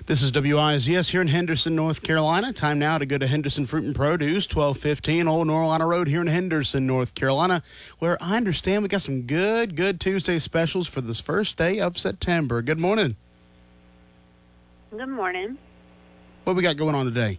This is WIZS here in Henderson, North Carolina. Time now to go to Henderson Fruit and Produce, 1215 Old Norlina Road here in Henderson, North Carolina, where I understand we got some good Tuesday specials for this first day of September. Good morning. Good morning. What we got going on today?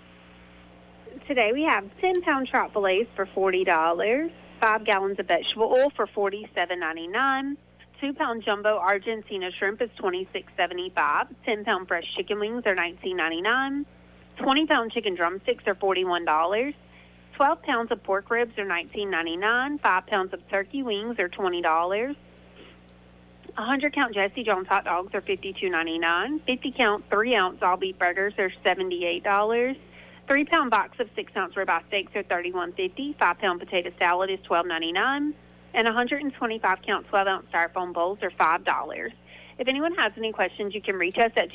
Today we have 10-pound trout fillets for $40, 5 gallons of vegetable oil for $47.99. 2-pound jumbo Argentina shrimp is $26.75. 10-pound fresh chicken wings are $19.99. 20-pound chicken drumsticks are $41. 12 pounds of pork ribs are $19.99. 5 pounds of turkey wings are $20. 100-count Jesse Jones hot dogs are $52.99. 50-count 3-ounce all beef burgers are $78. 3-pound box of 6-ounce ribeye steaks are $31.50. 5-pound potato salad is $12.99. And 125-count 12-ounce styrofoam bowls are $5. If anyone has any questions, you can reach us at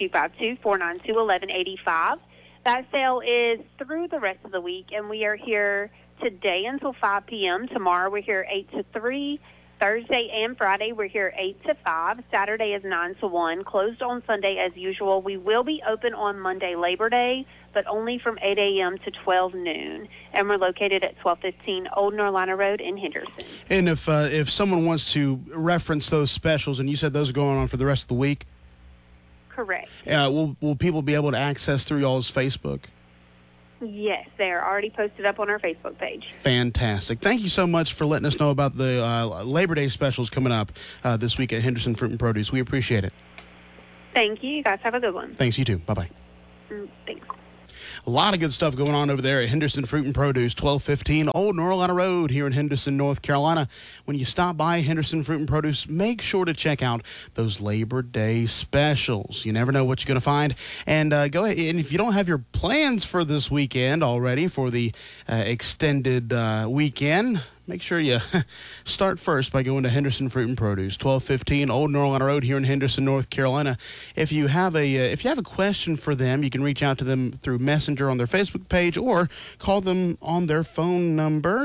252-492-1185. That sale is through the rest of the week, and we are here today until 5 p.m. Tomorrow we're here 8 to 3. Thursday and Friday we're here 8 to 5. Saturday is 9 to 1. Closed on Sunday as usual. We will be open on Monday, Labor Day, but only from 8 a.m. to 12 noon. And we're located at 1215 Old Norlina Road in Henderson. And if someone wants to reference those specials, and you said those are going on for the rest of the week? Correct. Will people be able to access through y'all's Facebook? Yes, they are already posted up on our Facebook page. Fantastic. Thank you so much for letting us know about the Labor Day specials coming up this week at Henderson Fruit and Produce. We appreciate it. Thank you. You guys have a good one. Thanks, you too. Bye-bye. Thanks. A lot of good stuff going on over there at Henderson Fruit and Produce, 1215 Old Norlina Road here in Henderson, North Carolina. When you stop by Henderson Fruit and Produce, make sure to check out those Labor Day specials. You never know what you're going to find. And go ahead, and if you don't have your plans for this weekend already for the extended weekend, make sure you start first by going to Henderson Fruit and Produce, 1215 Old Norlina Road here in Henderson, North Carolina. If you have a question for them, you can reach out to them through Messenger on their Facebook page or call them on their phone number,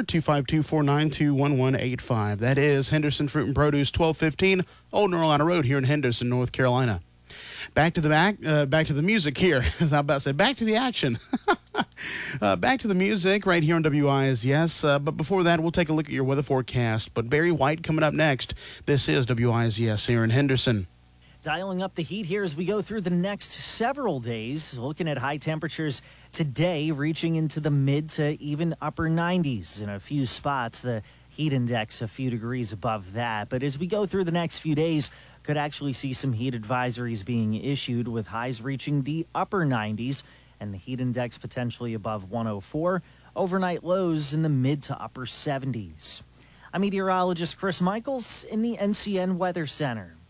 252-492-1185. That is Henderson Fruit and Produce, 1215 Old Norlina Road here in Henderson, North Carolina. Back to the music here. I was about to say, back to the action. Back to the music right here on WIZS. But before that, we'll take a look at your weather forecast. But Barry White coming up next. This is WIZS here in Henderson. Dialing up the heat here as we go through the next several days. Looking at high temperatures today reaching into the mid to even upper 90s in a few spots. The heat index a few degrees above that. But as we go through the next few days, could actually see some heat advisories being issued with highs reaching the upper 90s and the heat index potentially above 104. Overnight lows in the mid to upper 70s. I'm meteorologist Chris Michaels in the NCN Weather Center.